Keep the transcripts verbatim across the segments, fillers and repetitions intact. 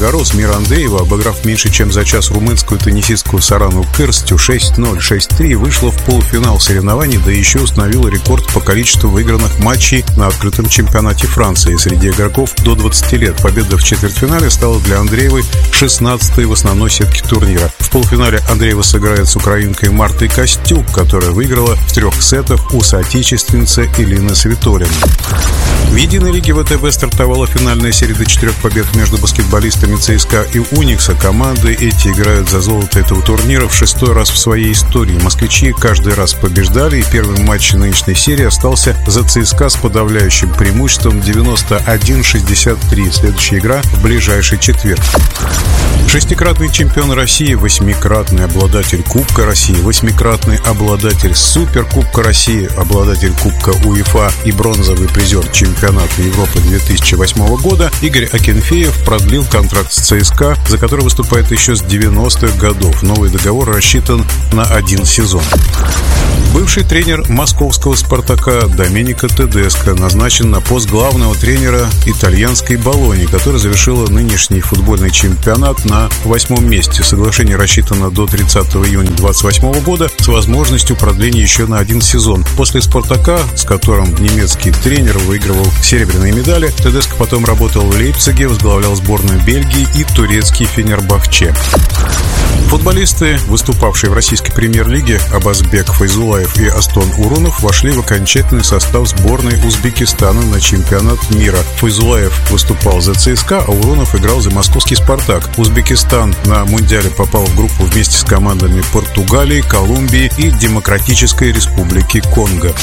Загорос Мира Андреева, обыграв меньше чем за час румынскую теннисистку Сарану Кырстю шесть ноль — шесть три, вышла в полуфинал соревнований, да еще установила рекорд по количеству выигранных матчей на открытом чемпионате Франции среди игроков до двадцати лет. Победа в четвертьфинале стала для Андреевой шестнадцатой в основной сетке турнира. В полуфинале Андреева сыграет с украинкой Мартой Костюк, которая выиграла в трех сетах у соотечественницы Элины Свитолиной. В единой лиге ВТБ стартовала финальная серия до четырех побед между баскетболистами ЦСКА и Уникса. Команды эти играют за золото этого турнира в шестой раз в своей истории. Москвичи каждый раз побеждали, и первый матч нынешней серии остался за ЦСКА с подавляющим преимуществом девяносто один шестьдесят три. Следующая игра в ближайший четверг. Шестикратный чемпион России, восьмикратный обладатель Кубка России, восьмикратный обладатель Суперкубка России, обладатель Кубка УЕФА и бронзовый призер чемпионата Европы две тысячи восьмого года Игорь Акинфеев продлил контракт с ЦСКА, за который выступает еще с девяностых годов. Новый договор рассчитан на один сезон. Бывший тренер московского «Спартака» Доменико Тедеско назначен на пост главного тренера итальянской «Болоньи», которая завершила нынешний футбольный чемпионат на восьмом месте. Соглашение рассчитано до тридцатого июня двадцать восьмого года с возможностью продления еще на один сезон. После «Спартака», с которым немецкий тренер выигрывал серебряные медали, Тедеско потом работал в Лейпциге, возглавлял сборную Бельгии и турецкий Фенербахче. Футболисты, выступавшие в российской премьер-лиге, Абазбек Файзулаев и Астон Урунов, вошли в окончательный состав сборной Узбекистана на чемпионат мира. Файзулаев выступал за ЦСКА, а Урунов играл за московский «Спартак». Узбекистан на Мундиале попал в группу вместе с командами Португалии, Колумбии и Демократической Республики Конго.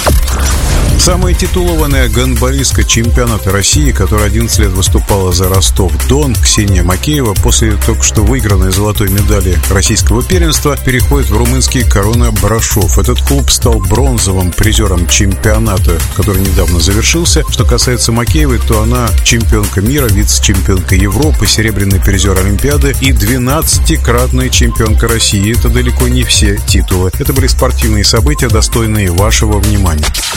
Самая титулованная гандболистка чемпионата России, которая одиннадцать лет выступала за Ростов-Дон, Ксения Макеева, после только что выигранной золотой медали российского первенства, переходит в румынский Корона Брашов. Этот клуб стал бронзовым призером чемпионата, который недавно завершился. Что касается Макеевой, то она чемпионка мира, вице-чемпионка Европы, серебряный призер Олимпиады и двенадцатикратная чемпионка России. Это далеко не все титулы. Это были спортивные события, достойные вашего внимания.